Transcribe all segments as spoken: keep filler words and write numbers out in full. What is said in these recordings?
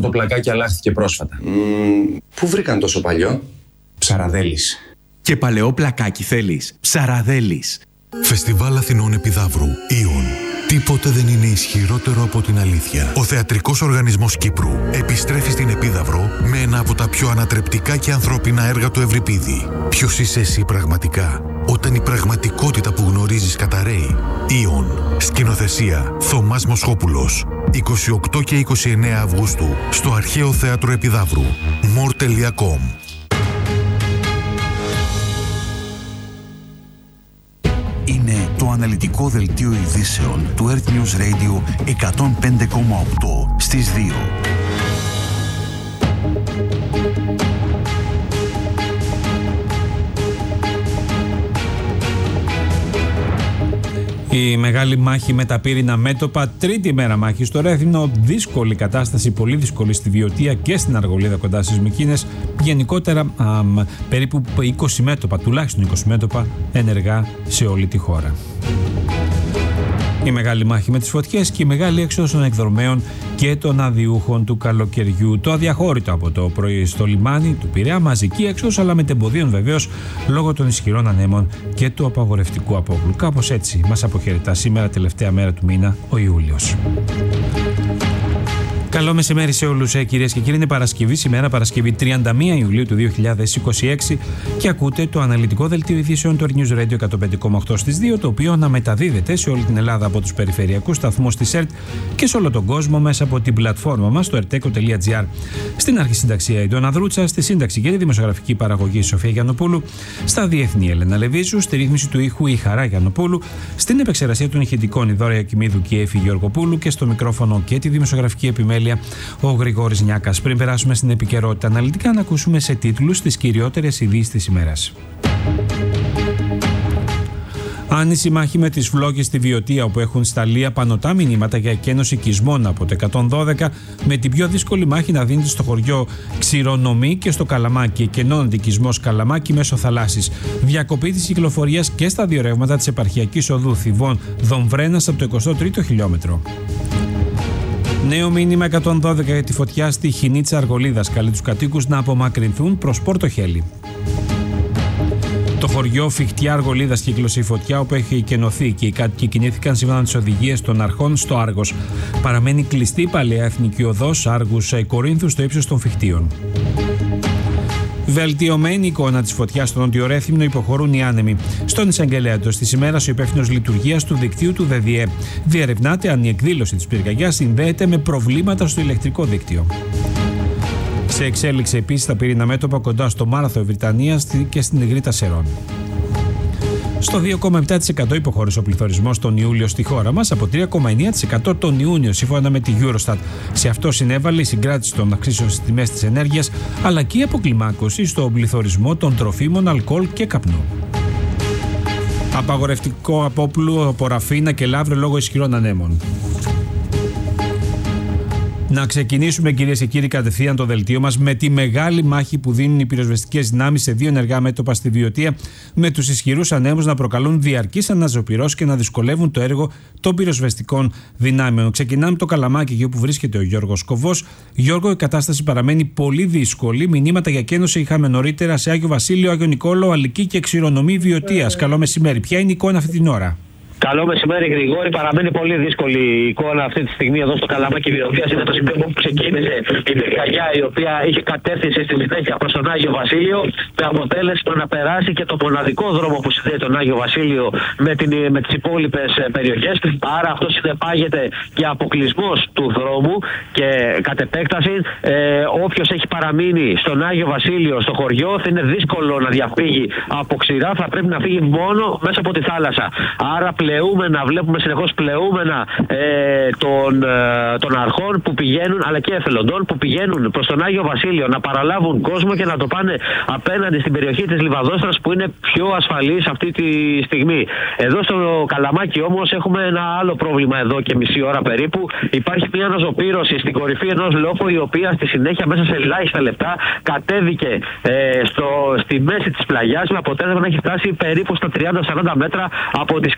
Αυτό το πλακάκι αλλάχθηκε πρόσφατα. Mm, πού βρήκαν τόσο παλιό? Ψαραδέλης. Και παλαιό πλακάκι θέλεις? Ψαραδέλης. Φεστιβάλ Αθηνών Επιδαύρου, Ιον. Τίποτε δεν είναι ισχυρότερο από την αλήθεια. Ο Θεατρικός Οργανισμός Κύπρου επιστρέφει στην Επίδαυρο με ένα από τα πιο ανατρεπτικά και ανθρώπινα έργα του Ευρυπίδη. Ποιος είσαι εσύ πραγματικά, όταν η πραγματικότητα που γνωρίζεις καταραίει? Ιον. Σκηνοθεσία Θωμάς Μοσχόπουλος. είκοσι οκτώ και είκοσι εννέα Αυγούστου στο Αρχαίο Θέατρο Επιδαύρου. μορ τελεία κομ. Είναι το αναλυτικό δελτίο ειδήσεων του Earth News Radio εκατόν πέντε κόμμα οκτώ στις δύο. Η μεγάλη μάχη με τα πύρινα μέτωπα, τρίτη μέρα μάχη στο Ρέθυμνο, δύσκολη κατάσταση, πολύ δύσκολη στη Βιωτία και στην Αργολίδα κοντά στις Μυκήνες. Γενικότερα α, περίπου είκοσι μέτωπα, τουλάχιστον είκοσι μέτωπα ενεργά σε όλη τη χώρα. Η μεγάλη μάχη με τις φωτιές και η μεγάλη έξοδος των εκδρομέων και των αδιούχων του καλοκαιριού. Το αδιαχώρητο από το πρωί στο λιμάνι του Πειραιά, μαζική έξοδος αλλά με τεμποδίων βεβαίως λόγω των ισχυρών ανέμων και του απαγορευτικού απόβλου. Κάπως έτσι μας αποχαιρετά σήμερα, τελευταία μέρα του μήνα, ο Ιούλιος. Καλό μεσημέρι σε όλους, ε, κυρίες και κύριοι. Είναι Παρασκευή σήμερα, Παρασκευή τριάντα μία Ιουλίου του δύο χιλιάδες είκοσι έξι και ακούτε το αναλυτικό δελτίο ειδήσεων του Earth News Radio εκατόν πέντε κόμμα οκτώ στις δύο, το οποίο αναμεταδίδεται σε όλη την Ελλάδα από τους περιφερειακούς σταθμούς της ΕΡΤ και σε όλο τον κόσμο μέσα από την πλατφόρμα μας στο ερτέκο τελεία τζι άρ. Στην αρχισυνταξία η Ντόνα Δρούτσα, στη σύνταξη και τη δημοσιογραφική παραγωγή η Σοφία Γιαννοπούλου, στα διεθνή Έλενα Λεβίζου, στη ρύθμιση του ήχου η Χαρά Γιαννοπούλου, στην επεξεργασία των ηχητικών η Δώρα Ιακημίδου και η Εφη Γεωργοπούλου και στο μικρόφωνο και τη δημοσιογραφική επιμέλεια ο Γρηγόρης Νιάκας. Πριν περάσουμε στην επικαιρότητα αναλυτικά, να ακούσουμε σε τίτλους τις κυριότερες ειδήσεις της ημέρας. Άνηση μάχη με τις φλόγες στη Βιωτία, όπου έχουν σταλεί απανωτά μηνύματα για εκένωση οικισμών από το εκατόν δώδεκα, με την πιο δύσκολη μάχη να δίνεται στο χωριό Ξηρονομή και στο Καλαμάκι. Εκενώνεται οικισμός Καλαμάκι μέσω θαλάσσης. Διακοπή της κυκλοφορίας και στα δύο ρεύματα της επαρχιακής οδού Θηβών Δομβρένας από το εικοστό τρίτο χιλιόμετρο. Νέο μήνυμα εκατόν δώδεκα για τη φωτιά στη Χινίτσα Αργολίδας. Καλεί τους κατοίκους να απομακρυνθούν προς Πορτοχέλη. Το χωριό Φιχτιά Αργολίδας κύκλωσε η φωτιά, όπου έχει εκενωθεί και οι κάτοικοι κινήθηκαν σύμφωνα με τις οδηγίες των αρχών στο Άργος. Παραμένει κλειστή η παλαιά εθνική οδός Άργους Κορίνθου στο ύψος των Φιχτίων. Βελτιωμένη εικόνα της φωτιάς στο Νότιο Ρέθυμνο υποχωρούν οι άνεμοι. Στον εισαγγελέα του της ημέρας, ο υπεύθυνος λειτουργίας του δικτύου του ΔΔΕ διερευνάται αν η εκδήλωση της πυρκαγιάς συνδέεται με προβλήματα στο ηλεκτρικό δίκτυο. Σε εξέλιξη επίσης τα πυρήνα μέτωπα κοντά στο Μάραθο Βρυτανίας και στην Ιγρήτα Σερών. Στο δύο κόμμα επτά τοις εκατό υποχώρησε ο πληθωρισμός τον Ιούλιο στη χώρα μας από τρία κόμμα εννέα τοις εκατό τον Ιούνιο, σύμφωνα με τη Eurostat. Σε αυτό συνέβαλε η συγκράτηση των αυξήσεων στις τιμές της ενέργειας, αλλά και η αποκλιμάκωση στον πληθωρισμό των τροφίμων, αλκοόλ και καπνού. Απαγορευτικό απόπλου από Ραφίνα και Λαύριο λόγω ισχυρών ανέμων. Να ξεκινήσουμε, κυρίες και κύριοι, κατευθείαν το δελτίο μας με τη μεγάλη μάχη που δίνουν οι πυροσβεστικές δυνάμεις σε δύο ενεργά μέτωπα στη Βιωτία, με τους ισχυρούς ανέμους να προκαλούν διαρκείς αναζωπυρώσεις και να δυσκολεύουν το έργο των πυροσβεστικών δυνάμεων. Ξεκινάμε το Καλαμάκι, εκεί όπου βρίσκεται ο Γιώργος Κοβός. Γιώργο, η κατάσταση παραμένει πολύ δύσκολη. Μηνύματα για κένωση είχαμε νωρίτερα σε Άγιο Βασίλειο, Άγιο Νικόλαο, Αλική και Ξηρονομή Βιωτίας. Καλό μεσημέρι. Ποια είναι η εικόνα αυτή την ώρα? Καλό μεσημέρι, Γρηγόρη. Παραμένει πολύ δύσκολη η εικόνα αυτή τη στιγμή εδώ στο Καλαμάκι Βιωτίας. Είναι το σημείο που ξεκίνησε η πυρκαγιά, η οποία είχε κατεύθυνση στη συνέχεια προς τον Άγιο Βασίλειο, με αποτέλεσμα να περάσει και το μοναδικό δρόμο που συνδέει τον Άγιο Βασίλειο με, την, με τις υπόλοιπες περιοχές. Άρα αυτό συνεπάγεται και αποκλεισμός του δρόμου και κατ' επέκταση ε, όποιος έχει παραμείνει στον Άγιο Βασίλειο, στο χωριό, θα είναι δύσκολο να διαφύγει από ξηρά. Θα πρέπει να φύγει μόνο μέσα από τη θάλασσα. Άρα πλεούμενα, βλέπουμε συνεχώς πλεούμενα ε, των, ε, των αρχών που πηγαίνουν, αλλά και εθελοντών που πηγαίνουν προς τον Άγιο Βασίλειο να παραλάβουν κόσμο και να το πάνε απέναντι στην περιοχή της Λιβαδόστρας, που είναι πιο ασφαλής αυτή τη στιγμή. Εδώ στο Καλαμάκι όμως έχουμε ένα άλλο πρόβλημα εδώ και μισή ώρα περίπου. Υπάρχει μια αναζωπήρωση στην κορυφή ενός λόφου, η οποία στη συνέχεια μέσα σε ελάχιστα λεπτά κατέβηκε ε, στο, στη μέση της πλαγιάς, με αποτέλεσμα να έχει φτάσει περίπου στα τριάντα με σαράντα μέτρα από τις κατοικίες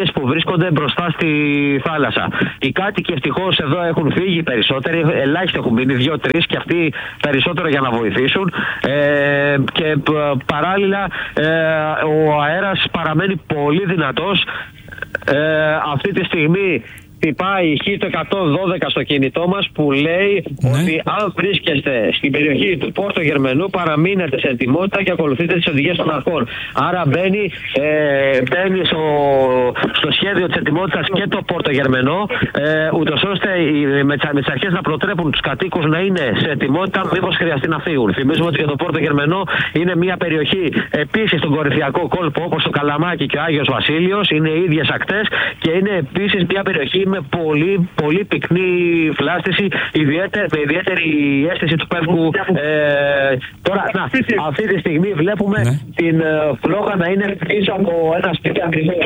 οικογένειες που βρίσκονται μπροστά στη θάλασσα. Οι κάτοικοι ευτυχώς εδώ έχουν φύγει περισσότεροι, ελάχιστοι έχουν μείνει, δύο-τρεις και αυτοί περισσότερο για να βοηθήσουν. Ε, και παράλληλα ε, ο αέρας παραμένει πολύ δυνατός. Ε, αυτή τη στιγμή χτυπάει η Χ το εκατόν δώδεκα στο κινητό μας που λέει ναι. ότι αν βρίσκεστε στην περιοχή του Πόρτο Γερμενού παραμείνετε σε ετοιμότητα και ακολουθείτε τις οδηγίες των αρχών. Άρα μπαίνει, ε, μπαίνει στο, στο σχέδιο της ετοιμότητας και το Πόρτο Γερμενό, ε, ούτως ώστε οι, με, με τις αρχές να προτρέπουν τους κατοίκους να είναι σε ετοιμότητα μήπως χρειαστεί να φύγουν. Θυμίζουμε ότι και το Πόρτο Γερμενό είναι μια περιοχή επίσης στον κορυφιακό κόλπο όπως το Καλαμάκι και ο Άγιος Βασίλειος, είναι οι ίδιες ακτές και είναι επίσης μια περιοχή με πολύ, πολύ πυκνή φλάστηση, ιδιαίτερη, με ιδιαίτερη αίσθηση του πεύκου. Ε, τώρα, να, αυτή τη στιγμή βλέπουμε ναι. την uh, φλόγα να είναι πίσω από ένα σπίτι ακριβώς.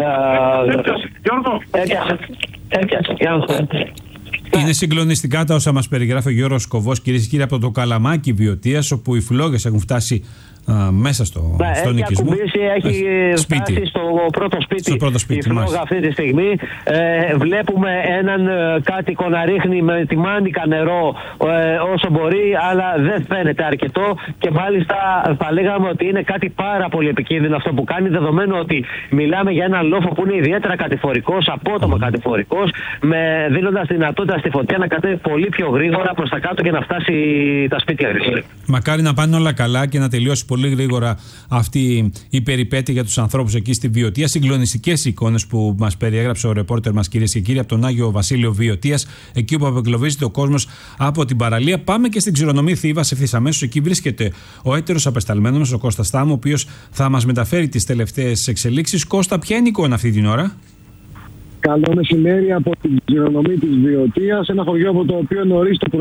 Είναι συγκλονιστικά τα όσα μας περιγράφει ο Γιώργος Κοβός, κυρίες και κύριοι, από το Καλαμάκι Βιωτίας, όπου οι φλόγες έχουν φτάσει α, μέσα στο, ναι, στον οικισμό. Έχει σπίτι. φτάσει στο πρώτο σπίτι, στο πρώτο σπίτι η φλόγα αυτή τη στιγμή. Ε, βλέπουμε έναν ε, κάτοικο να ρίχνει με τη μάνικα νερό ε, όσο μπορεί, αλλά δεν φαίνεται αρκετό και μάλιστα θα λέγαμε ότι είναι κάτι πάρα πολύ επικίνδυνο αυτό που κάνει, δεδομένου ότι μιλάμε για έναν λόφο που είναι ιδιαίτερα κατηφορικός, απότομα mm. κατηφορικός, με, δίνοντας δυνατότητα στη φωτιά να κατέβει πολύ πιο γρήγορα προς τα κάτω και να φτάσει τα σπίτια. Μακάρι να πάνε όλα καλά και να τελειώσει πολύ γρήγορα αυτή η περιπέτεια για τους ανθρώπους εκεί στη Βιωτία. Συγκλονιστικές εικόνες που μας περιέγραψε ο ρεπόρτερ μας, κυρίες και κύριοι, από τον Άγιο Βασίλειο Βιωτίας, εκεί που απεγκλωβίζεται ο κόσμος από την παραλία. Πάμε και στην Ξηρονομή Θήβας ευθύς αμέσως. Εκεί βρίσκεται ο έτερος απεσταλμένος μας, ο Κώστας Στάμου, ο οποίος θα μας μεταφέρει τις τελευταίες εξελίξεις. Κώστα, ποια είναι η εικόνα αυτή την ώρα? Καλό μεσημέρι από την Ξηρονομή της Βιωτίας, ένα χωριό από το οποίο νωρίς το πρωί.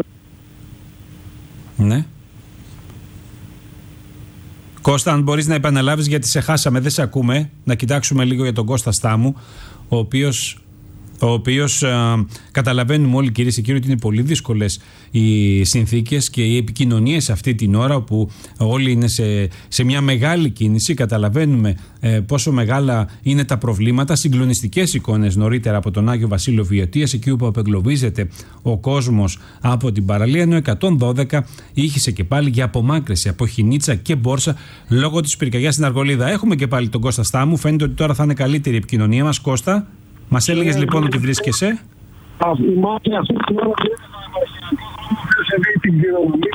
Ναι. Κώστα, αν μπορείς να επαναλάβεις, γιατί σε χάσαμε, δεν σε ακούμε. Να κοιτάξουμε λίγο για τον Κώστα Στάμου, ο οποίος, ο οποίος α, καταλαβαίνουμε όλοι, κυρίες και κύριοι, ότι είναι πολύ δύσκολες οι συνθήκες και οι επικοινωνίες αυτή την ώρα, όπου όλοι είναι σε, σε μια μεγάλη κίνηση. Καταλαβαίνουμε ε, πόσο μεγάλα είναι τα προβλήματα. Συγκλονιστικές εικόνες νωρίτερα από τον Άγιο Βασίλειο Βιωτίας, εκεί όπου απεγκλωβίζεται ο κόσμος από την παραλία, ενώ εκατόν δώδεκα ήχησε και πάλι για απομάκρυνση από Χινίτσα και Μπόρσα λόγω της πυρκαγιάς στην Αργολίδα. Έχουμε και πάλι τον Κώστα Στάμου. Φαίνεται ότι τώρα θα είναι καλύτερη η επικοινωνία μας. Κώστα, μας έλεγες λοιπόν ότι βρίσκεσαι. Η μάχη αυτή την ώρα σε δει την Ξηρονομή.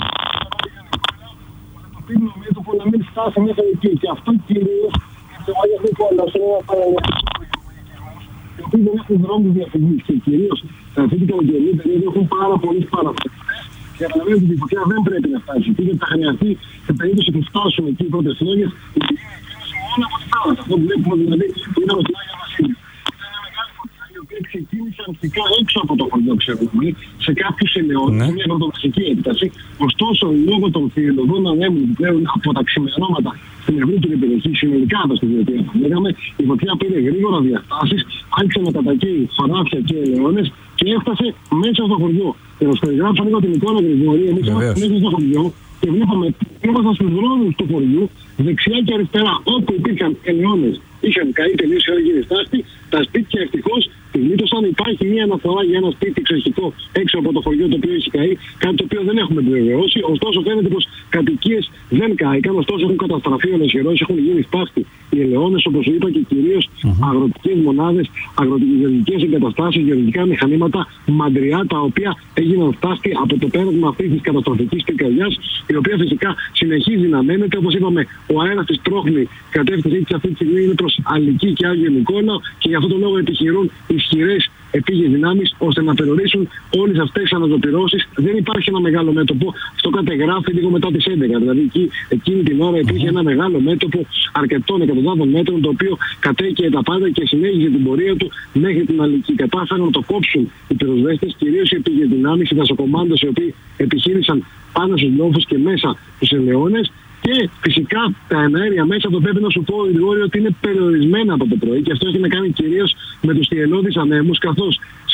Το πίγνο μέτωπο να μην φτάσει μέχρι εκεί. Και αυτό κυρίως το Άγιο Νικόλαος είναι ένα παραγωγικό. Οι οποίοι δεν έχουν δρόμους διαφυγής και κυρίως αυτή την καλοκαιρινή περίοδο έχουν πάρα πολλούς παραπλανητές. Και καταλαβαίνετε ότι η φωτιά δεν πρέπει να φτάσει. Γιατί θα χρειαστεί σε περίπτωση που φτάσουν εκεί οι πρώτες φλόγες, η κυρία εκκίνηση μόνο από τη θάλασσα. Αυτό που βλέπουμε δηλαδή είναι από την Άγιο Βασίλειο. Ξεκίνησε αρχικά έξω από το χωριό Ξηρονομή, σε κάποιους ελαιώνες, ναι. μια πρωτοβασική έκταση. Ωστόσο, λόγω των θηριωδών ανέμων που πλέον από τα ξημερώματα στην ευρύτερη περιοχή, συνολικά από στη Βιωτία, λέγαμε, η φωτιά πήρε γρήγορα διαστάσεις, άρχισε να κατακαίει χωράφια και ελαιώνες και έφτασε μέσα στο χωριό. Και να περιγράψω λίγο την εικόνα, Γρηγόρη, εμείς είμαστε μέσα στο χωριό και βλέπαμε, ήμασταν στους δρόμους του χωριού, δεξιά και αριστερά, όπου υπήρχαν ελαιώνες. Είχαν καεί τελείως η γίνει στάστη. Τα σπίτια ευτυχώς τη γλίτωσαν. Υπάρχει μια αναφορά για ένα σπίτι εξοχικό έξω από το χωριό το οποίο έχει καεί. Κάτι το οποίο δεν έχουμε επιβεβαιώσει. Ωστόσο, φαίνεται πως κατοικίες δεν κάηκαν. Ωστόσο, έχουν καταστραφεί ολοσχερός. Έχουν γίνει στάστη οι ελαιώνες, όπως είπα, και κυρίως mm-hmm. αγροτικές μονάδες, αγροτικές εγκαταστάσεις, γεωργικά μηχανήματα, μαντριά, τα οποία έγιναν στάστη από το πέρασμα αυτής της καταστροφικής πυρκαγιάς, η οποία φυσικά συνεχίζει να μένεται. Όπως είπαμε, ο αέρας της πρόχνει, κατεύθυνση της αυτή τη στιγμή είναι προς Αλική και Άγιο Νικόλαο και γι' αυτό το λόγο επιχειρούν ισχυρές επίγειες δυνάμεις ώστε να περιορίσουν όλες αυτές τις αναζωπυρώσεις. Δεν υπάρχει ένα μεγάλο μέτωπο. Αυτό κατεγράφει λίγο μετά τις έντεκα. Δηλαδή εκεί, εκείνη την ώρα υπήρχε ένα μεγάλο μέτωπο αρκετών εκατοντάδων μέτρων, το οποίο κατέκαιε τα πάντα και συνέχιζε την πορεία του μέχρι την Αλική. Κατάφεραν να το κόψουν οι πυροσβέστες, κυρίως οι επίγειες δυνάμεις, οι δασοκομάντες, οι οποίοι επιχείρησαν πάνω στους λόφους και μέσα στους ελαιώνες. Και φυσικά τα εναέρια μέσα, το πρέπει να σου πω, Γρηγόρη, ότι είναι περιορισμένα από το πρωί και αυτό έχει να κάνει κυρίως με τους θυελλώδεις ανέμους, καθώς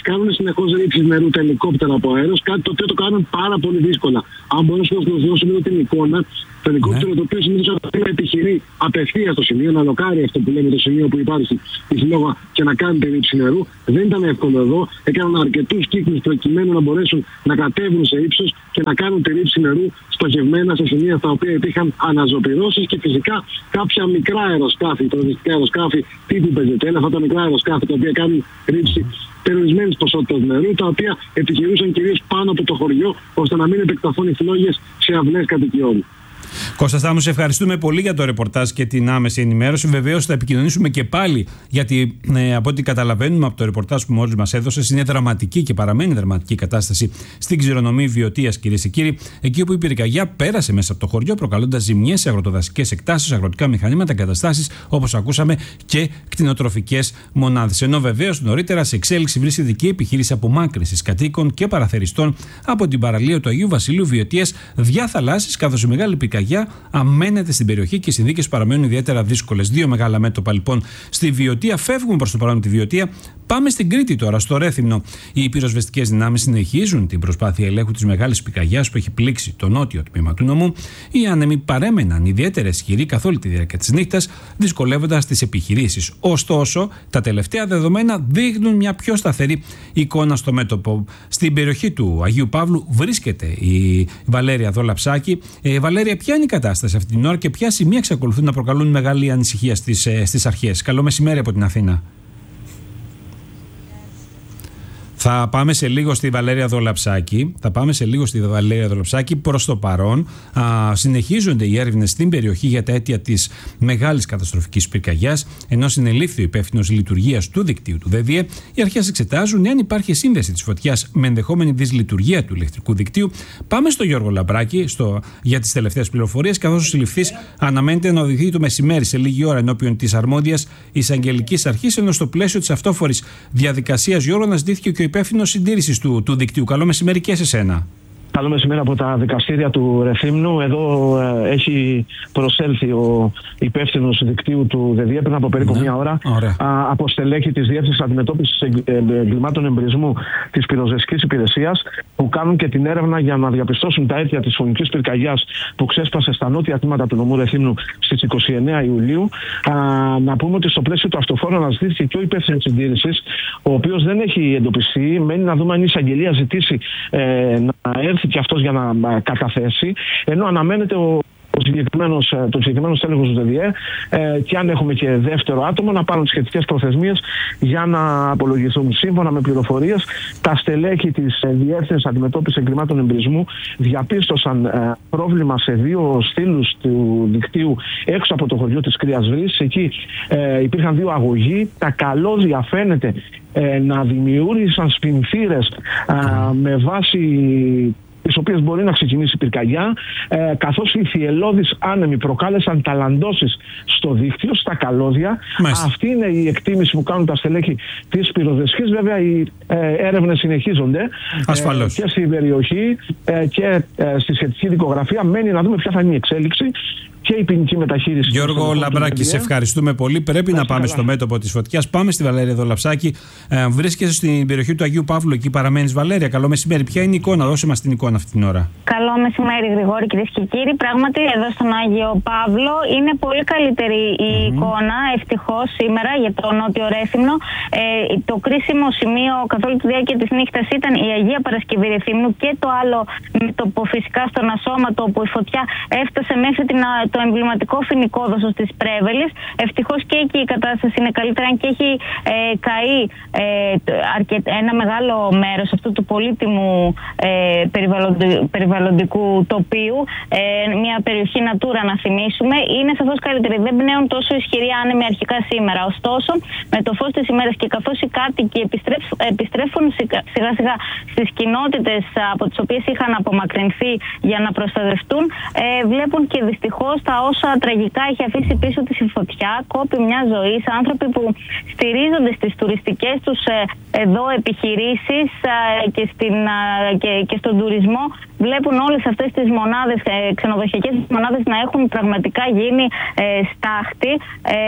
κάνουν συνεχώς ρήψεις νερού τα ελικόπτερα από αέρος, κάτι το οποίο το κάνουν πάρα πολύ δύσκολα. Αν μπορέσουμε να σας δώσουμε λίγο την εικόνα, το ελικόπτερο το οποίο συνήθως επιχειρεί απευθείας στο σημείο, να λοκάρει αυτό που λέμε το σημείο που υπάρχει τη συλλόγα και να κάνει τη ρήψη νερού. Δεν ήταν εύκολο εδώ. Έκαναν αρκετούς κύκλους προκειμένου να μπορέσουν να κατέβουν σε ύψος και να κάνουν τη ρήψη νερού στοχευμένα σε σημεία στα οποία υπήρχαν αναζωπυρώσεις και φυσικά κάποια μικρά αεροσκάφη, τουριστικά αεροσκάφη τύπου Πεζετέλα, αυτά τα μικρά αεροσκάφη τα οποία κάνουν ρήψη περιορισμένης ποσότητας νερού, τα οποία επιχειρούσαν κυρίως πάνω από το χωριό, ώστε να μην επεκταθούν οι φλόγες σε αυλές κατοικιών. Κώστα Στάμου, σε ευχαριστούμε πολύ για το ρεπορτάζ και την άμεση ενημέρωση. Βεβαίως θα επικοινωνήσουμε και πάλι, γιατί ε, από ό,τι καταλαβαίνουμε από το ρεπορτάζ που μόλις μας έδωσες, είναι δραματική και παραμένει δραματική κατάσταση στην Ξηρονομή Βιωτίας, κυρίες και κύριοι. Εκεί όπου η πυρκαγιά πέρασε μέσα από το χωριό, προκαλώντας ζημιές σε αγροτοδασικές εκτάσεις, αγροτικά μηχανήματα, εγκαταστάσεις, όπως ακούσαμε, και κτηνοτροφικές μονάδες. Ενώ βεβαίως νωρίτερα σε εξέλιξη βρίσκεται και η επιχείρηση απομάκρυνσης κατοίκων και παραθεριστών από την παραλία του Αγίου Βασιλείου Βιωτίας διαθαλάσσης, καθώς η μεγάλη πυρκαγιά αμένεται στην περιοχή και οι συνθήκες παραμένουν ιδιαίτερα δύσκολες. Δύο μεγάλα μέτωπα λοιπόν στη Βιωτία. Φεύγουμε προς το παρόν από τη Βιωτία. Πάμε στην Κρήτη τώρα, στο Ρέθυμνο. Οι πυροσβεστικές δυνάμεις συνεχίζουν την προσπάθεια ελέγχου της μεγάλης πυρκαγιάς που έχει πλήξει το νότιο τμήμα του νομού. Οι άνεμοι παρέμεναν ιδιαίτερα ισχυροί καθ' όλη τη διάρκεια της νύχτας, δυσκολεύοντας τις επιχειρήσεις. Ωστόσο, τα τελευταία δεδομένα δείχνουν μια πιο σταθερή εικόνα στο μέτωπο. Στην περιοχή του Αγίου Παύλου βρίσκεται η Βαλέρια Δολαψάκη. Ε, Βαλέρια, ποια είναι η κατάσταση αυτή την ώρα και ποια σημεία εξακολουθούν να προκαλούν μεγάλη ανησυχία στις, ε, στις αρχές? Καλό μεσημέρι από την Αθήνα. Θα πάμε σε λίγο στη Βαλέρια Δολαψάκη. Θα πάμε σε λίγο στη Βαλέρια Δολαψάκη. Προς το παρόν, α, συνεχίζονται οι έρευνες στην περιοχή για τα αίτια της μεγάλης καταστροφικής πυρκαγιάς. Ενώ συνελήφθη ο υπεύθυνος λειτουργίας του δικτύου του ΔΕΔΙΕ, οι αρχές εξετάζουν αν υπάρχει σύνδεση της φωτιάς με ενδεχόμενη δυσλειτουργία του ηλεκτρικού δικτύου. Πάμε στο Γιώργο Λαμπράκη στο, για τις τελευταίες πληροφορίες, καθώς ο συλληφθής αναμένεται να οδηγηθεί το μεσημέρι σε λίγη ώρα ενώπιον της αρμόδιας εισαγγελικής αρχής. Ενώ στο πλαίσιο της αυτόφορης διαδικασίας, Γιώργο, να ζητήθηκε και ο υπεύθυνος συντήρησης του, του δικτύου. Καλό μεσημέρι και σε σένα. Καλό μεσημέρι από τα δικαστήρια του Ρεθύμνου. Εδώ ε, έχει προσέλθει ο υπεύθυνος δικτύου του ΔΕΔΙΕ πριν από περίπου ναι. μια ώρα α, από στελέχη της Διεύθυνσης Αντιμετώπισης Εγκλημάτων Εμπρισμού της Πυροσβεστικής Υπηρεσίας, που κάνουν και την έρευνα για να διαπιστώσουν τα αίτια της φωνικής πυρκαγιάς που ξέσπασε στα νότια τμήματα του νομού Ρεθύμνου στις είκοσι εννέα Ιουλίου. Α, να πούμε ότι στο πλαίσιο του αυτοφόρου αναζητήθηκε και ο υπεύθυνος συντήρησης, ο οποίος δεν έχει εντοπιστεί. Μένει να δούμε αν η εισαγγελία ζητήσει ε, να έρθει και αυτός για να καταθέσει, ενώ αναμένεται ο το συγκεκριμένο στέλεχο του ΔΕΔΙΕ ε, και αν έχουμε και δεύτερο άτομο να πάρουν τις σχετικές προθεσμίες για να απολογηθούν. Σύμφωνα με πληροφορίες, τα στελέχη της Διεύθυνσης Αντιμετώπισης Εγκλημάτων Εμπρισμού διαπίστωσαν ε, πρόβλημα σε δύο στήλους του δικτύου έξω από το χωριό της Κρύας Βρύσης. Εκεί ε, υπήρχαν δύο αγωγοί. Τα καλώδια φαίνεται ε, να δημιούργησαν σπινθήρες ε, με βάση τις οποίες μπορεί να ξεκινήσει η πυρκαγιά, ε, καθώς οι θυελλώδεις άνεμοι προκάλεσαν ταλαντώσεις στο δίκτυο, στα καλώδια. Μάλιστα. Αυτή είναι η εκτίμηση που κάνουν τα στελέχη της πυροσβεστικής. Βέβαια, οι ε, έρευνες συνεχίζονται ε, και στην περιοχή ε, και ε, στη σχετική δικογραφία. Μένει να δούμε ποια θα είναι η εξέλιξη και η ποινική μεταχείριση. Γιώργο Λαμπράκη, σε ευχαριστούμε πολύ. Πρέπει να πάμε καλά στο μέτωπο της φωτιάς. Πάμε στη Βαλέρια Δολαψάκη. Ε, βρίσκεσαι στην περιοχή του Αγίου Παύλου, εκεί παραμένεις, Βαλέρια. Καλό μεσημέρι. Ποια είναι η εικόνα? Δώσε μας την εικόνα αυτή την ώρα. Καλό μεσημέρι, Γρηγόρη, κυρίες και κύριοι. Πράγματι, εδώ στον Άγιο Παύλο είναι πολύ καλύτερη η mm-hmm. εικόνα, ευτυχώς, σήμερα για το Νότιο Ρέθυμνο. Ε, το κρίσιμο σημείο καθ' όλη τη διάρκεια της νύχτας ήταν η Αγία Παρασκευή Ρεθύμνου και το άλλο μέτωπο, φυσικά στον Ασώματο, όπου η φωτιά έφτασε μέχρι την, το εμβληματικό φοινικόδοσο της Πρέβελης. Ευτυχώς και εκεί η κατάσταση είναι καλύτερα, αν και έχει ε, καεί ε, αρκετ, ένα μεγάλο μέρος αυτού του πολύτιμου ε, περιβαλλοντικού τοπίου, ε, μια περιοχή Natura να θυμίσουμε. Είναι σαφώς καλύτερη. Δεν πνέουν τόσο ισχυροί άνεμοι αρχικά σήμερα. Ωστόσο, με το φως της ημέρας και καθώς οι κάτοικοι επιστρέφουν σιγά σιγά στις κοινότητες από τις οποίες είχαν απομακρυνθεί για να προστατευτούν, ε, βλέπουν και δυστυχώς τα όσα τραγικά έχει αφήσει πίσω της η φωτιά, κόπη μια ζωής, άνθρωποι που στηρίζονται στις τουριστικές τους ε, εδώ επιχειρήσεις ε, και, στην, ε, και, και στον τουρισμό, βλέπουν όλες αυτές τις μονάδες, ε, ξενοδοχειακές μονάδες να έχουν πραγματικά γίνει ε, στάχτη. Ε,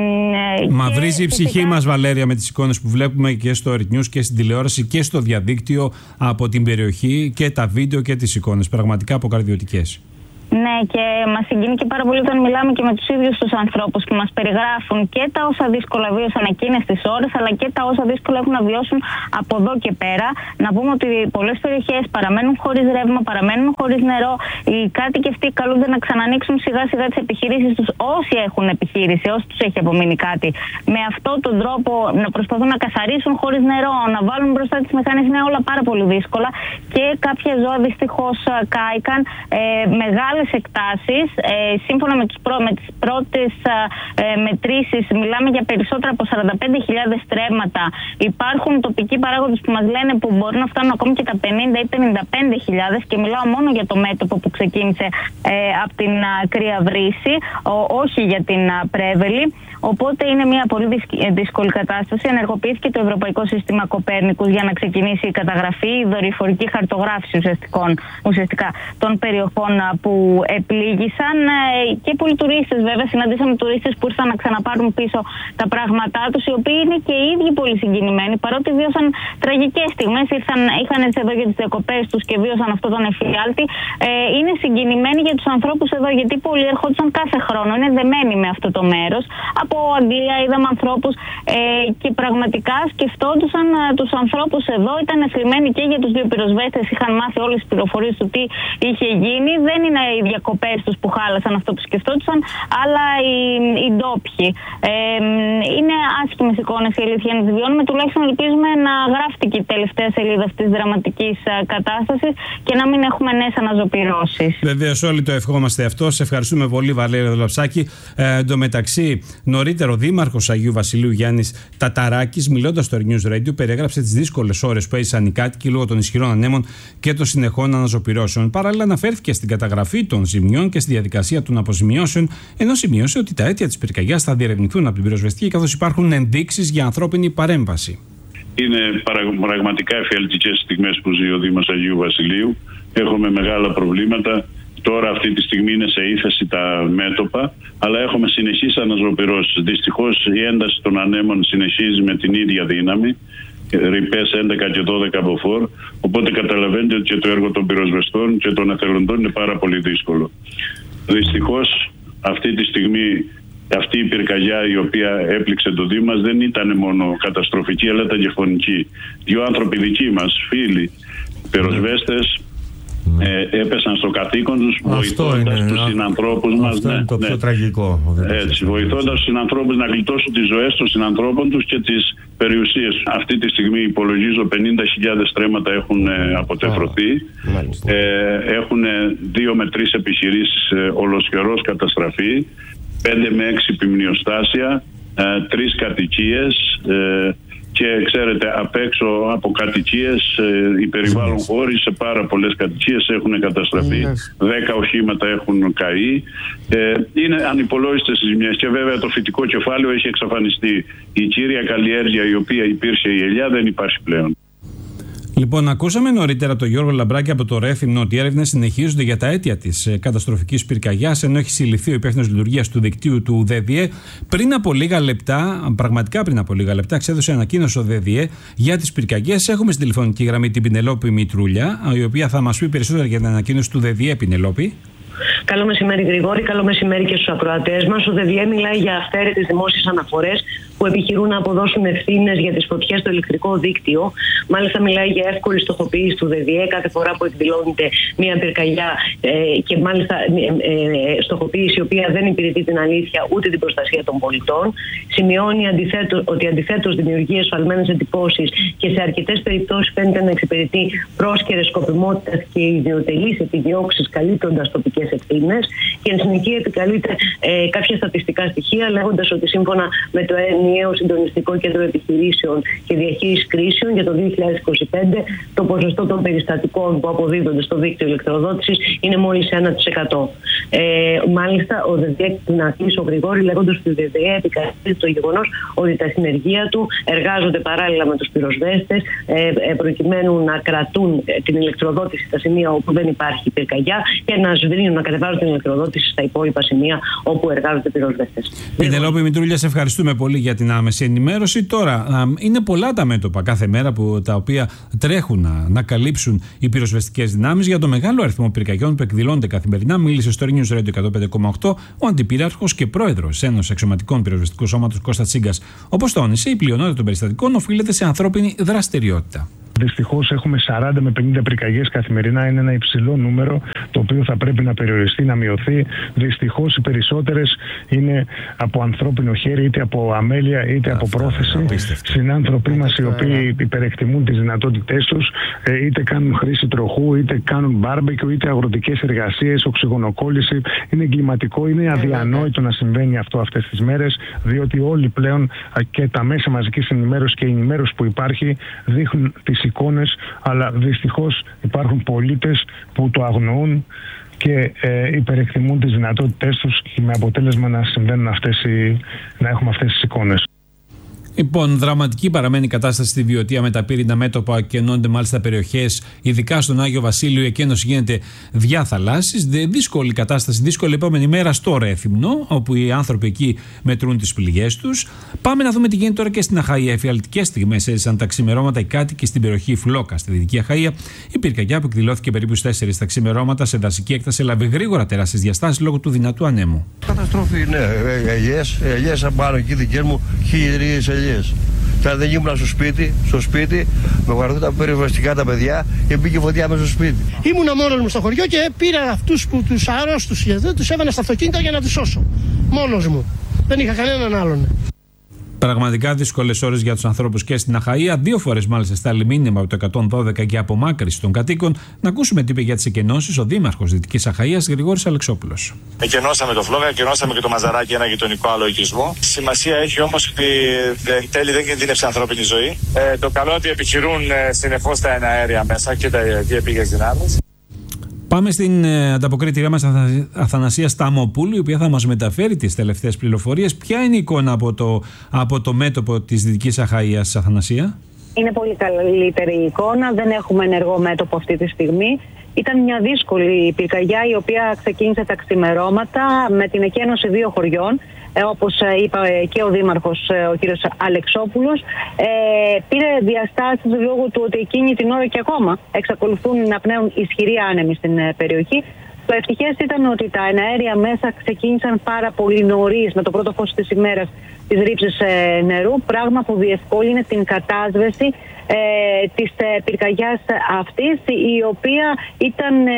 ε, Μαυρίζει η ψυχή μας, Βαλέρια, με τις εικόνες που βλέπουμε και στο Earth News και στην τηλεόραση και στο διαδίκτυο από την περιοχή, και τα βίντεο και τις εικόνες. Πραγματικά αποκαρδιωτικές. Ναι, και μας συγκινεί και πάρα πολύ όταν μιλάμε και με τους ίδιους τους ανθρώπους που μας περιγράφουν και τα όσα δύσκολα βίωσαν εκείνες τις ώρες, αλλά και τα όσα δύσκολα έχουν να βιώσουν από εδώ και πέρα. Να πούμε ότι πολλές περιοχές παραμένουν χωρίς ρεύμα, παραμένουν χωρίς νερό. Οι κάτοικοι αυτοί καλούνται να ξανανοίξουν σιγά σιγά τις επιχειρήσεις τους, όσοι έχουν επιχείρηση, όσοι τους έχει απομείνει κάτι. Με αυτόν τον τρόπο να προσπαθούν να καθαρίσουν χωρίς νερό, να βάλουν μπροστά τις μηχανές, είναι όλα πάρα πολύ δύσκολα. Και κάποια ζώα δυστυχώς κάηκαν. Ε, μεγάλες εκτάσεις. Ε, σύμφωνα με, τους προ, με τις πρώτες ε, μετρήσεις, μιλάμε για περισσότερα από σαράντα πέντε χιλιάδες στρέμματα. Υπάρχουν τοπικοί παράγοντες που μας λένε που μπορεί να φτάνουν ακόμη και τα πενήντα ή πενήντα πέντε χιλιάδες, και μιλάω μόνο για το μέτωπο που ξεκίνησε ε, από την α, Κρύα Βρύση, ο, όχι για την α, Πρέβελη. Οπότε είναι μια πολύ δύσκολη κατάσταση. Ενεργοποιήθηκε το Ευρωπαϊκό Σύστημα Κοπέρνικους για να ξεκινήσει η καταγραφή, η δορυφορική χαρτογράφηση ουσιαστικά των περιοχών που επλήγησαν, και πολλοί τουρίστες, βέβαια. Συναντήσαμε τουρίστες που ήρθαν να ξαναπάρουν πίσω τα πράγματά τους, οι οποίοι είναι και οι ίδιοι πολύ συγκινημένοι, παρότι βίωσαν τραγικές στιγμές. Ήρθαν, είχαν έρθει εδώ για τις διακοπές τους και βίωσαν αυτό τον εφιάλτη. Ε, είναι συγκινημένοι για τους ανθρώπους εδώ, γιατί πολλοί ερχόντουσαν κάθε χρόνο, είναι δεμένοι με αυτό το μέρος. Από Αγγλία είδαμε ανθρώπους ε, και πραγματικά σκεφτόντουσαν ε, τους ανθρώπους εδώ. Ήταν θλιμμένοι και για τους δύο πυροσβέστες, είχαν μάθει όλες τις πληροφορίες του τι είχε γίνει. Δεν είναι οι διακοπές τους που χάλασαν αυτό που σκεφτόντουσαν, αλλά οι, οι ντόπιοι. Ε, είναι άσχημες εικόνες, η αλήθεια να τις βιώνουμε. Τουλάχιστον ελπίζουμε να γράφτηκε και η τελευταία σελίδα αυτής της δραματικής κατάστασης και να μην έχουμε νέες αναζωπυρώσεις. Βεβαίως, όλοι το ευχόμαστε αυτό. Σε ευχαριστούμε πολύ, Βαλέρια Δολαψάκη. Ε, εν τω μεταξύ, νωρίτερα ο Δήμαρχος Αγίου Βασιλείου, Γιάννης Ταταράκης, μιλώντας στο News Radio, περιέγραψε τις δύσκολες ώρες που έζησαν οι κάτοικοι λόγω των ισχυρών ανέμων και των συνεχών αναζωπυρώσεων. Παράλληλα, αναφέρθηκε στην καταγραφή των ζημιών και στη διαδικασία των αποζημιώσεων, ενώ σημείωσε ότι τα αίτια της πυρκαγιάς θα διερευνηθούν από την πυροσβεστική, καθώς υπάρχουν ενδείξεις για ανθρώπινη παρέμβαση. Είναι πραγματικά εφιαλτικές στιγμές που ζει ο Δήμος Αγίου Βασιλείου. Έχουμε μεγάλα προβλήματα. Τώρα αυτή τη στιγμή είναι σε ύφεση τα μέτωπα, αλλά έχουμε συνεχείς αναζωπυρώσεις. Δυστυχώς η ένταση των ανέμων συνεχίζει με την ίδια δύναμη, ρηπές έντεκα και δώδεκα μποφόρ, οπότε καταλαβαίνετε ότι και το έργο των πυροσβεστών και των εθελοντών είναι πάρα πολύ δύσκολο. Δυστυχώς αυτή τη στιγμή αυτή η πυρκαγιά η οποία έπληξε το Δήμο μας δεν ήταν μόνο καταστροφική, αλλά ήταν και φωνική. Δύο άνθρωποι δικοί μας, φίλοι, πυροσβέστες, Ε, έπεσαν στο καθήκον τους, βοηθώντας τους συνανθρώπους μας. Αυτό ναι, είναι το πιο ναι. τραγικό. Έτσι, βοηθώντας τους συνανθρώπους να γλιτώσουν τις ζωές των συνανθρώπων τους και τις περιουσίες. Αυτή τη στιγμή υπολογίζω πενήντα χιλιάδες στρέμματα έχουν ε, αποτεφρωθεί. Oh, ε, έχουν δύο με τρεις επιχειρήσεις ε, ολοσχερός καταστραφεί, πέντε με έξι ποιμνιοστάσια, ε, τρεις κατοικίες, ε, και ξέρετε, απ' έξω από κατοικίες, ε, οι περιβάλλον χώροι σε πάρα πολλές κατοικίες έχουν καταστραφεί. Δέκα οχήματα έχουν καεί. Ε, είναι ανυπολόγιστες οι ζημιές και βέβαια το φυτικό κεφάλαιο έχει εξαφανιστεί. Η κύρια καλλιέργεια η οποία υπήρχε, η ελιά, δεν υπάρχει πλέον. Λοιπόν, ακούσαμε νωρίτερα τον Γιώργο Λαμπράκη από το Ρέθυμνο ότι οι έρευνες συνεχίζονται για τα αίτια της καταστροφικής πυρκαγιάς, ενώ έχει συλληφθεί ο υπεύθυνος λειτουργίας του δικτύου του ΔΔΕ. Πριν από λίγα λεπτά, πραγματικά πριν από λίγα λεπτά, εξέδωσε ανακοίνωση ο ΔΔΕ για τις πυρκαγιές. Έχουμε στην τηλεφωνική γραμμή την Πινελόπη Μητρούλια, η οποία θα μας πει περισσότερα για την ανακοίνωση του ΔΔΕ. Πινελόπη. Καλό μεσημέρι, Γρηγόρη. Καλό μεσημέρι και στους ακροατές μας. Ο ΔΔΕ μιλάει για αυθαίρετες δημόσιες αναφορές που επιχειρούν να αποδώσουν ευθύνες για τις φωτιές στο ηλεκτρικό δίκτυο. Μάλιστα, μιλάει για εύκολη στοχοποίηση του ΔΔΕ κάθε φορά που εκδηλώνεται μια πυρκαγιά ε, και μάλιστα ε, ε, στοχοποίηση η οποία δεν υπηρετεί την αλήθεια ούτε την προστασία των πολιτών. Σημειώνει αντιθέτως, ότι αντιθέτως δημιουργεί εσφαλμένες εντυπώσεις και σε αρκετές περιπτώσεις φαίνεται να εξυπηρετεί πρόσκαιρες σκοπιμότητας και ιδιωτελείς επιδιώξεις, καλύπτοντας τοπικές ευθύνες. ευθύνες. Και εν συνεχεία επικαλείται ε, κάποια στατιστικά στοιχεία, λέγοντας ότι σύμφωνα με το ενιαίο συντονιστικό κέντρο επιχειρήσεων και διαχείρισης κρίσεων για το δύο χιλιάδες είκοσι πέντε, το ποσοστό των περιστατικών που αποδίδονται στο δίκτυο ηλεκτροδότησης είναι μόλις ένα τοις εκατό. Ε, μάλιστα, ο ΔΔΕ, να κλείσω Γρηγόρη, λέγοντας ότι ο ΔΔΕ επικαλείται το γεγονός ότι τα συνεργεία του εργάζονται παράλληλα με τους πυροσβέστες ε, προκειμένου να κρατούν την ηλεκτροδότηση στα σημεία όπου δεν υπάρχει πυρκαγιά και να σβήνουν, να κατεβάζουν την ηλεκτροδότηση στα υπόλοιπα σημεία όπου εργάζονται πυροσβέστες. Πινελόπη Μητρούλια, σε ευχαριστούμε πολύ για την άμεση ενημέρωση. Τώρα, είναι πολλά τα μέτωπα κάθε μέρα που, τα οποία τρέχουν να, να καλύψουν οι πυροσβεστικές δυνάμεις. Για το μεγάλο αριθμό πυρκαγιών που εκδηλώνται καθημερινά, μίλησε στο News Radio εκατόν πέντε κόμμα οκτώ ο Αντιπύραρχος και Πρόεδρος Ένωσης Αξιωματικών Πυροσβεστικού Σώματος Κώστας Τσίγκας. Όπως τόνισε, η πλειονότητα των περιστατικών οφείλεται σε ανθρώπινη δραστηριότητα. Δυστυχώς έχουμε σαράντα με πενήντα πυρκαγιές καθημερινά. Είναι ένα υψηλό νούμερο το οποίο θα πρέπει να περιοριστεί, να μειωθεί. Δυστυχώς οι περισσότερες είναι από ανθρώπινο χέρι, είτε από αμέλεια είτε από πρόθεση. Συνάνθρωποι μας οι οποίοι υπερεκτιμούν τις δυνατότητές τους, είτε κάνουν χρήση τροχού, είτε κάνουν μπάρμπεκιου, είτε αγροτικές εργασίες, οξυγονοκόλληση. Είναι εγκληματικό, είναι αδιανόητο να συμβαίνει αυτό αυτές τις μέρες, διότι όλοι πλέον και τα μέσα μαζικής ενημέρωσης και η ενημέρωση που υπάρχει δείχνουν τις εικόνες, αλλά δυστυχώς υπάρχουν πολίτες που το αγνοούν και ε, υπερεκτιμούν τις δυνατότητές τους και με αποτέλεσμα να συμβαίνουν αυτές οι, να έχουμε αυτές τις εικόνες. Λοιπόν, δραματική παραμένει η κατάσταση στη Βιωτία με τα πύρινα μέτωπα και ενώνονται μάλιστα περιοχές, ειδικά στον Άγιο Βασίλειο. Η εκένωση γίνεται διά θαλάσσης. Δύσκολη κατάσταση, δύσκολη επόμενη μέρα στο Ρέθυμνο, όπου οι άνθρωποι εκεί μετρούν τις πληγές τους. Πάμε να δούμε τι γίνεται τώρα και στην Αχαΐα. Εφιαλτικές στιγμές έζησαν τα ξημερώματα οι κάτοικοι στην περιοχή Φλόκα, στη Δυτική Αχαΐα. Η πυρκαγιά που εκδηλώθηκε περίπου στις τέσσερις τα ξημερώματα σε δασική έκταση έλαβε γρήγορα τεράστιες διαστάσεις λόγω του δυνατού ανέμου. Καταστροφή, ναι, ελιές, ελιές απάνω εκεί δικές μου, χίλιες ελιές. Και αν δεν ήμουν στο σπίτι, στο σπίτι, με βαρθούν τα περιβαστικά τα παιδιά και μπήκε φωτιά μέσα στο σπίτι. Ήμουνα μόνος μου στο χωριό και πήρα αυτούς που τους αρρώστους και δεν τους έβανα στα αυτοκίνητα για να τους σώσω. Μόνος μου. Δεν είχα κανέναν άλλον. Πραγματικά δύσκολες ώρες για τους ανθρώπους και στην Αχαΐα. Δύο φορές μάλιστα στάλει μήνυμα από το εκατόν δώδεκα για απομάκρυνση των κατοίκων. Να ακούσουμε τι είπε για τις εκενώσεις ο Δήμαρχος Δυτικής Αχαΐας Γρηγόρης Αλεξόπουλος. Εκενώσαμε το Φλόκα, εκενώσαμε και το Μαζαράκι, ένα γειτονικό άλλο οικισμό. Σημασία έχει όμως ότι εν τέλει δεν κινδύνευσε ανθρώπινη ζωή. Ε, το καλό ότι επιχειρούν ε, συνεχώς τα εναέρια μέσα και τα διεπήγες δυνάμεις. Πάμε στην ε, ανταποκρίτηριά μας Αθανασία Σταμοπούλου, η οποία θα μας μεταφέρει τις τελευταίες πληροφορίες. Ποια είναι η εικόνα από το, από το μέτωπο της Δυτικής Αχαΐας, Αθανασία? Είναι πολύ καλύτερη η εικόνα. Δεν έχουμε ενεργό μέτωπο αυτή τη στιγμή. Ήταν μια δύσκολη πυρκαγιά η οποία ξεκίνησε τα ξημερώματα με την εκένωση δύο χωριών. Ε, όπως είπα και ο Δήμαρχος, ο κύριος Αλεξόπουλος, ε, πήρε διαστάσεις λόγω του ότι εκείνη την ώρα και ακόμα εξακολουθούν να πνέουν ισχυροί άνεμοι στην περιοχή. Το ευτυχές ήταν ότι τα εναέρια μέσα ξεκίνησαν πάρα πολύ νωρίς με το πρώτο φως της ημέρας της ρήψης ε, νερού, πράγμα που διευκόλυνε την κατάσβεση ε, της ε, πυρκαγιάς αυτής, η οποία ήταν ε,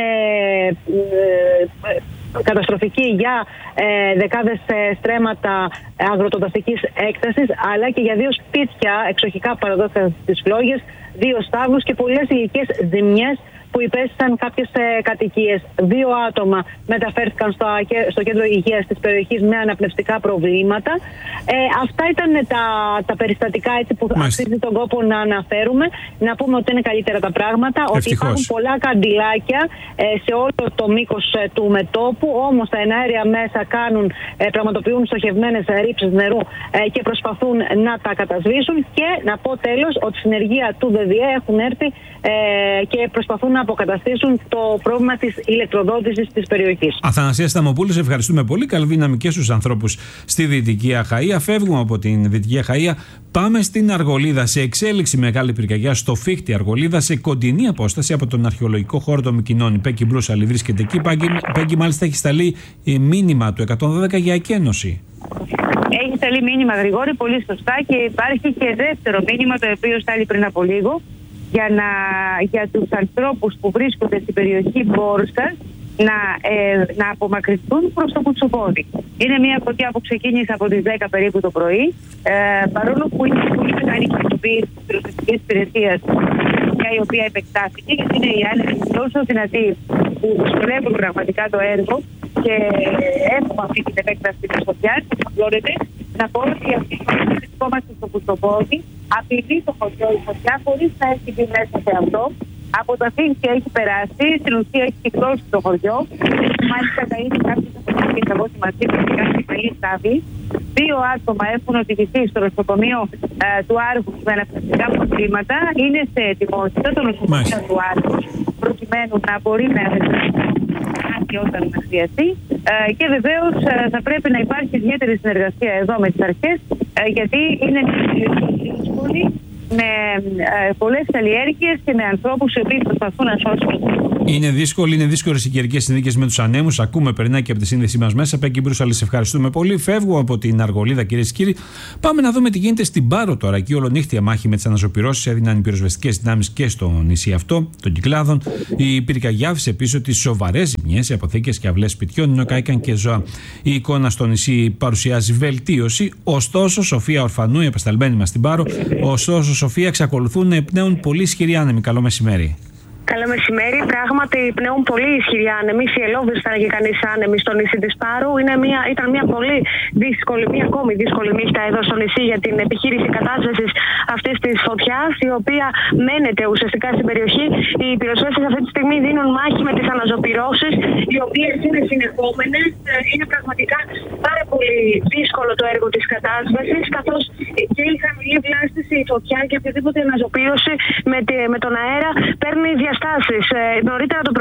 ε, καταστροφική για ε, δεκάδες ε, στρέμματα αγροτοδασικής έκτασης, αλλά και για δύο σπίτια εξοχικά παραδόθηκαν στις Φλόγες, δύο στάβλους και πολλές υλικές ζημιές που υπέστησαν κάποιες ε, κατοικίες. Δύο άτομα μεταφέρθηκαν στο, στο κέντρο υγείας της περιοχής με αναπνευστικά προβλήματα. Ε, αυτά ήταν τα, τα περιστατικά έτσι, που Μάλιστα. αξίζει τον κόπο να αναφέρουμε. Να πούμε ότι είναι καλύτερα τα πράγματα, Ευτυχώς. ότι υπάρχουν πολλά καντιλάκια ε, σε όλο το μήκος ε, του μετώπου, όμως τα εναέρια μέσα κάνουν, ε, πραγματοποιούν στοχευμένες ρήψεις νερού ε, και προσπαθούν να τα κατασβήσουν. Και να πω τέλος ότι συνεργεία του ΔΔΕ έχουν έρθει ε, και προσπαθούν να αποκαταστήσουν το πρόβλημα της ηλεκτροδότησης της περιοχής. Αθανασία Σταμοπούλου, σε ευχαριστούμε πολύ. Καλή δύναμη και στους ανθρώπους στη Δυτική Αχαΐα. Φεύγουμε από την Δυτική Αχαΐα. Πάμε στην Αργολίδα. Σε εξέλιξη μεγάλη πυρκαγιά στο Φίχτη Αργολίδα, σε κοντινή απόσταση από τον αρχαιολογικό χώρο των Μυκηνών. Η Πέκκι Μπρούσαλη βρίσκεται εκεί. Η Πέκκι, μάλιστα, έχει σταλεί μήνυμα του εκατόν δώδεκα για εκένωση. Έχει σταλεί μήνυμα, Γρηγόρη, πολύ σωστά, και υπάρχει και δεύτερο μήνυμα το οποίο στάλει πριν από λίγο για, να, για τους ανθρώπους που βρίσκονται στην περιοχή Μπόρσας να, ε, να απομακρυνθούν προς το Κουτσοπόδι. Είναι μια φωτιά που ξεκίνησε από τις δέκα περίπου το πρωί, ε, παρόλο που είναι πολύ μεγάλη κινητοποίηση της πυροσβεστικής υπηρεσίας, η οποία επεκτάθηκε, γιατί είναι οι άνεμοι τόσο δυνατοί που δυσκολεύουν πραγματικά το έργο. και έχουμε αυτή την επέκταση της φωτιάς, της απλώνεται. Να πω ότι αυτή τη στιγμή βρισκόμαστε στο Κουστοπόδι, απειλεί το χωριό η φωτιά χωρίς να έχει μπει μέσα σε αυτό. Από το αφήνει έχει περάσει, στην ουσία έχει κυκλώσει το χωριό. Μάλιστα τα ήδη κάποιες αποδείξεις από ό,τι μας είπαν και κάποιες καλή στάβη. Δύο άτομα έχουν οδηγηθεί στο νοσοκομείο ε, του Άργους με αναπνευστικά προβλήματα. Είναι σε ετοιμότητα το νοσοκομείο του Άργους, προκειμένου να μπορεί να μεταφέρει όταν χρειαστεί. Ε, και βεβαίως ε, θα πρέπει να υπάρχει ιδιαίτερη συνεργασία εδώ με τις αρχές, ε, γιατί είναι δύσκολη, με ε, πολλές καλλιέργειες και με ανθρώπους οι οποίοι προσπαθούν να σώσουν. Είναι δύσκολη, είναι δύσκολες οι καιρικές συνθήκες με τους ανέμους. Ακούμε, περνάει και από τη σύνδεσή μας μέσα. Πέκκι Μπρούσαλη, σε ευχαριστούμε πολύ. Φεύγω από την Αργολίδα, κυρίες και κύριοι. Πάμε να δούμε τι γίνεται στην Πάρο τώρα. Εκεί όλονύχτια μάχη με τις αναζωπυρώσεις έδιναν οι πυροσβεστικές δυνάμεις και στο νησί αυτό των Κυκλάδων. Η πυρκαγιά άφησε πίσω τις σοβαρές ζημιές σε αποθήκες και αυλές σπιτιών, ενώ κάηκαν και ζώα. Η εικόνα στο νησί παρουσιάζει βελτίωση. Ωστόσο, Σοφία Ορφανού, η απεσταλμένη μας στην Πάρο, ωστόσο, Σοφία, εξακολουθούν να εμπνέουν πολύ ισχυροί άνεμοι. Καλό μεσημέρι. Καλό μεσημέρι. Πράγματι, πνέουν πολύ ισχυροί άνεμοι. Φιελώδης θα έλεγε κανείς άνεμοι στο νησί της Πάρου. Είναι μια, ήταν μια πολύ δύσκολη, μια ακόμη δύσκολη νύχτα εδώ στο νησί για την επιχείρηση κατάσβεσης αυτής της φωτιάς, η οποία μένεται ουσιαστικά στην περιοχή. Οι πυροσβέστες αυτή τη στιγμή δίνουν μάχη με τις αναζωπυρώσεις, οι οποίες είναι συνεχόμενες. Είναι πραγματικά πάρα πολύ δύσκολο το έργο της κατάσβεσης, καθώς και η χαμηλή βλάστηση, η φωτιά και οποιαδήποτε αναζωπήρωση με, με τον αέρα παίρνει διαστάσεις. Ε, νωρίτερα το